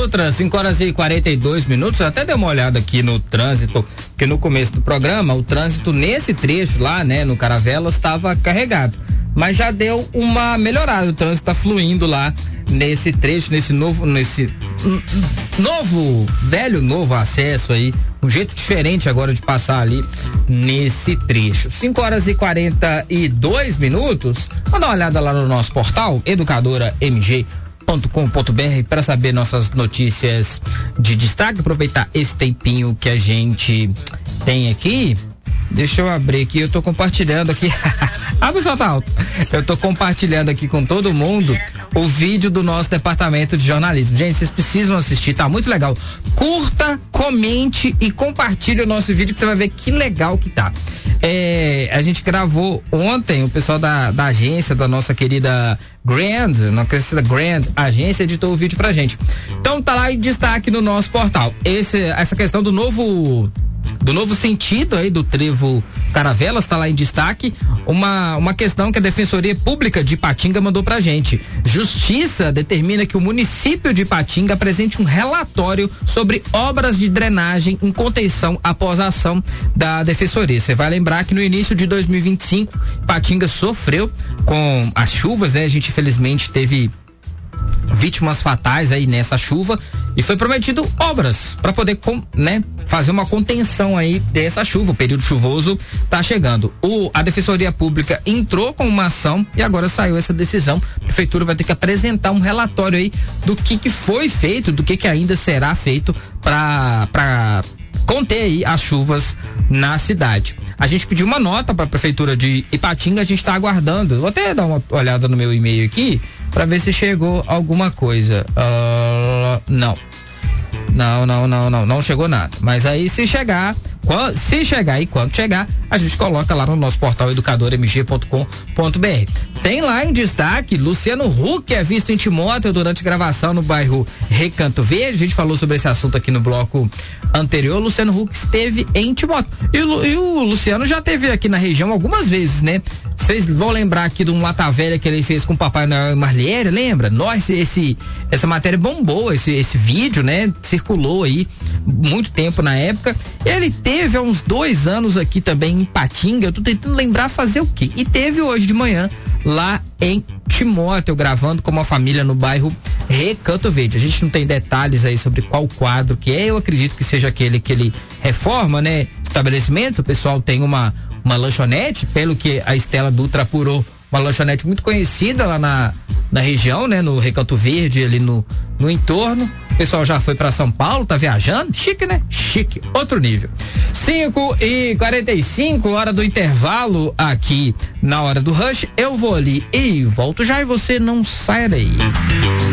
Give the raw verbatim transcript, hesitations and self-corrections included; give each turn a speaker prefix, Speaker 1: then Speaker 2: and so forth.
Speaker 1: trânsito, cinco horas e quarenta e dois minutos. Eu até dei uma olhada aqui no trânsito, porque no começo do programa o trânsito nesse trecho lá, né, no Caravelas, estava carregado, mas já deu uma melhorada, o trânsito tá fluindo lá nesse trecho, nesse novo, nesse novo, velho novo acesso aí, um jeito diferente agora de passar ali nesse trecho. cinco horas e quarenta e dois minutos. Vamos dar uma olhada lá no nosso portal educadora m g ponto com ponto b r para saber nossas notícias de destaque, aproveitar esse tempinho que a gente tem aqui. Deixa eu abrir aqui, eu tô compartilhando aqui. Ah, pessoal, tá alto. Eu tô compartilhando aqui com todo mundo o vídeo do nosso departamento de jornalismo. Gente, vocês precisam assistir, tá muito legal. Curta, comente e compartilhe o nosso vídeo que você vai ver que legal que tá. É, a gente gravou ontem, o pessoal da, da agência, da nossa querida Grand, nossa querida Grand agência, editou o vídeo pra gente. Então tá lá em destaque no nosso portal. Esse, essa questão do novo do novo sentido aí do trevo Caravelas está lá em destaque, uma, uma questão que a Defensoria Pública de Ipatinga mandou pra gente. Justiça determina que o município de Ipatinga apresente um relatório sobre obras de drenagem em contenção após a ação da Defensoria. Você vai lembrar que no início de dois mil e vinte e cinco, Ipatinga sofreu com as chuvas, né? A gente infelizmente teve vítimas fatais aí nessa chuva e foi prometido obras para poder, né, fazer uma contenção aí dessa chuva. O período chuvoso tá chegando. O, a Defensoria Pública entrou com uma ação e agora saiu essa decisão. A Prefeitura vai ter que apresentar um relatório aí do que que foi feito, do que que ainda será feito para para conter aí as chuvas na cidade. A gente pediu uma nota para a Prefeitura de Ipatinga, a gente está aguardando. Vou até dar uma olhada no meu e-mail aqui para ver se chegou alguma coisa. Uh, não. Não, não, não, não, não chegou nada. Mas aí se chegar, quando, se chegar e quando chegar, a gente coloca lá no nosso portal educadora m g ponto com ponto b r. Tem lá em destaque Luciano Huck é visto em Timóteo durante gravação no bairro Recanto Verde. A gente falou sobre esse assunto aqui no bloco anterior. Luciano Huck esteve em Timóteo. E o, e o Luciano já esteve aqui na região algumas vezes, né? Vocês vão lembrar aqui de um Lata Velha que ele fez com o Papai Noel e Marliere, lembra? Nossa, esse, essa matéria bombou, esse, esse vídeo, né? Circulou aí muito tempo na época. Ele teve há uns dois anos aqui também em Ipatinga. Eu tô tentando lembrar fazer o quê? E teve hoje de manhã lá em Timóteo, gravando com uma família no bairro Recanto Verde. A gente não tem detalhes aí sobre qual quadro que é. Eu acredito que seja aquele que ele reforma, né? Estabelecimento. O pessoal tem uma uma lanchonete, pelo que a Estela Dutra apurou, uma lanchonete muito conhecida lá na, na região, né? No Recanto Verde, ali no, no entorno. O pessoal já foi para São Paulo, tá viajando. Chique, né? Chique, outro nível. cinco e quarenta e cinco, hora do intervalo aqui na Hora do Rush. Eu vou ali e volto já e você não sai daí.